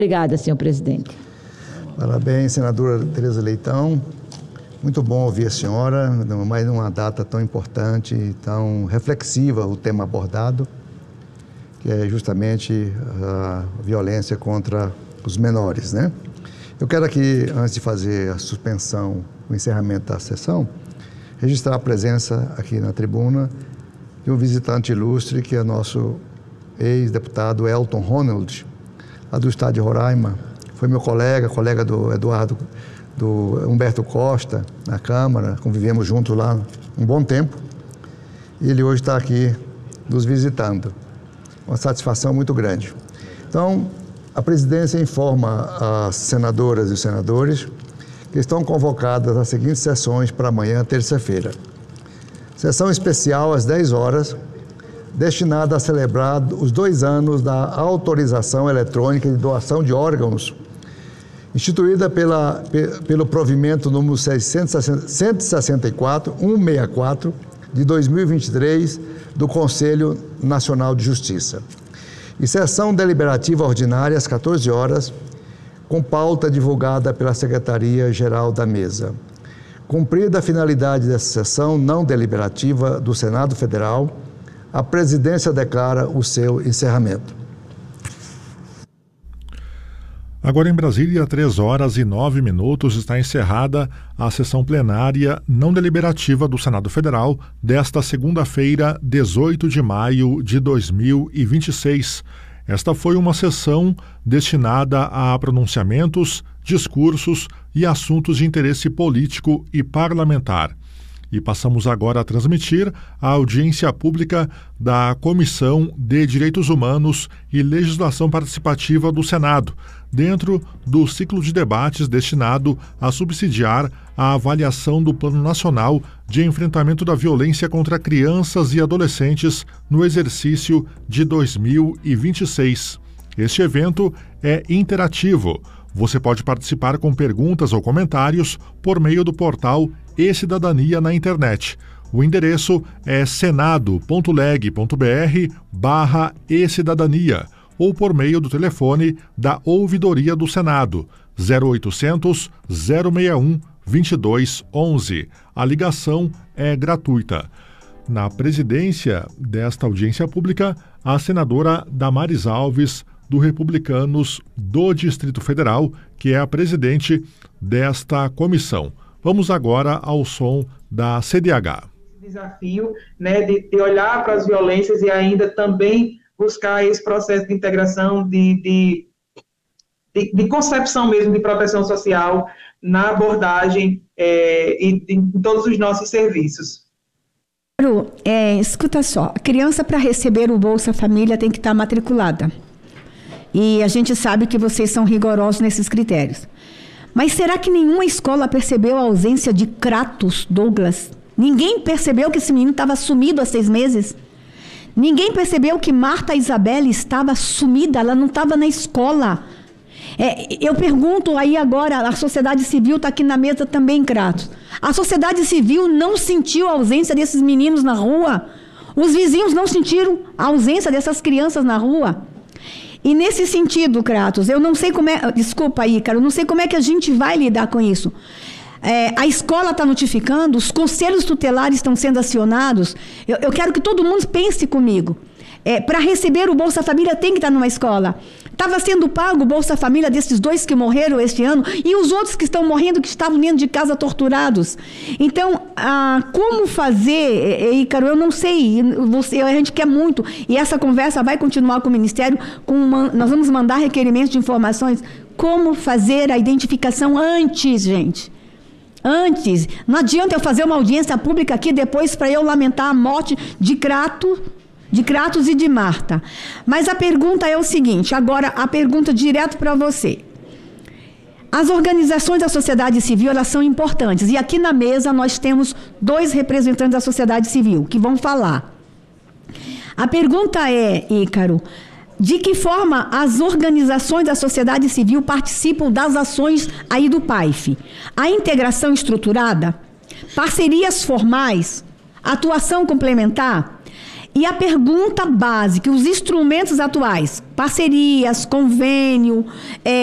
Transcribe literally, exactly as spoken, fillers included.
Obrigada, senhor presidente. Parabéns, senadora Tereza Leitão. Muito bom ouvir a senhora, mais numa data tão importante, tão reflexiva o tema abordado, que é justamente a violência contra os menores, né? Eu quero aqui, antes de fazer a suspensão, o encerramento da sessão, registrar a presença aqui na tribuna de um visitante ilustre, que é nosso ex-deputado Elton Ronald, lá do estado de Roraima. Foi meu colega, colega do Eduardo, do Humberto Costa, na Câmara, convivemos juntos lá um bom tempo, e ele hoje está aqui nos visitando. Uma satisfação muito grande. Então, a presidência informa as senadoras e os senadores que estão convocadas as seguintes sessões para amanhã, terça-feira. Sessão especial às dez horas, destinada a celebrar os dois anos da autorização eletrônica de doação de órgãos, instituída pela, pelo provimento número cento e sessenta e quatro, cento e sessenta e quatro, de dois mil e vinte e três, do Conselho Nacional de Justiça. E sessão deliberativa ordinária às quatorze horas, com pauta divulgada pela Secretaria-Geral da Mesa. Cumprida a finalidade dessa sessão não deliberativa do Senado Federal, a presidência declara o seu encerramento. Agora em Brasília, três horas e nove minutos, está encerrada a sessão plenária não deliberativa do Senado Federal desta segunda-feira, dezoito de maio de dois mil e vinte e seis. Esta foi uma sessão destinada a pronunciamentos, discursos e assuntos de interesse político e parlamentar. E passamos agora a transmitir a audiência pública da Comissão de Direitos Humanos e Legislação Participativa do Senado, dentro do ciclo de debates destinado a subsidiar a avaliação do Plano Nacional de Enfrentamento da Violência contra Crianças e Adolescentes no exercício de dois mil e vinte e seis. Este evento é interativo. Você pode participar com perguntas ou comentários por meio do portal E-Cidadania na internet. O endereço é senado.leg.br barra e-cidadania ou por meio do telefone da Ouvidoria do Senado, zero oitocentos, zero seis um, vinte e dois onze. A ligação é gratuita. Na presidência desta audiência pública, a senadora Damares Alves, do Republicanos do Distrito Federal, que é a presidente desta comissão. Vamos agora ao som da C D H. Desafio, né, de, de olhar para as violências e ainda também buscar esse processo de integração, de, de, de, de concepção mesmo de proteção social na abordagem é, e de, em todos os nossos serviços. É, escuta só, a criança para receber o Bolsa Família tem que estar matriculada. E a gente sabe que vocês são rigorosos nesses critérios. Mas será que nenhuma escola percebeu a ausência de Kratos, Douglas? Ninguém percebeu que esse menino estava sumido há seis meses? Ninguém percebeu que Marta Isabelle estava sumida, ela não estava na escola. É, eu pergunto aí agora, a sociedade civil está aqui na mesa também, Kratos. A sociedade civil não sentiu a ausência desses meninos na rua? Os vizinhos não sentiram a ausência dessas crianças na rua? E nesse sentido, Kratos, eu não sei como é... Desculpa aí, cara, eu não sei como é que a gente vai lidar com isso. É, a escola está notificando, os conselhos tutelares estão sendo acionados. Eu, eu quero que todo mundo pense comigo. É, para receber o Bolsa Família tem que estar numa escola. Estava sendo pago o Bolsa Família desses dois que morreram este ano e os outros que estão morrendo, que estavam dentro de casa torturados. Então, ah, como fazer, Ícaro, eu não sei, você, a gente quer muito, e essa conversa vai continuar com o Ministério, com uma, nós vamos mandar requerimentos de informações, como fazer a identificação antes, gente. Antes. Não adianta eu fazer uma audiência pública aqui depois para eu lamentar a morte de Kratos, de Kratos e de Marta. Mas a pergunta é o seguinte, agora a pergunta direto para você. As organizações da sociedade civil, elas são importantes. E aqui na mesa nós temos dois representantes da sociedade civil que vão falar. A pergunta é, Ícaro, de que forma as organizações da sociedade civil participam das ações aí do P A I F? A integração estruturada? Parcerias formais? Atuação complementar? E a pergunta básica, os instrumentos atuais, parcerias, convênio, é,